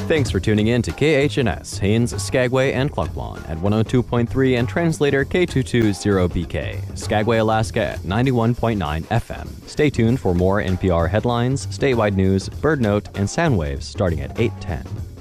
Thanks for tuning in to KHNS, Haines, Skagway, and Klukwan at 102.3 and translator K220BK, Skagway, Alaska at 91.9 FM. Stay tuned for more NPR headlines, statewide news, bird note, and sound waves starting at 8:10.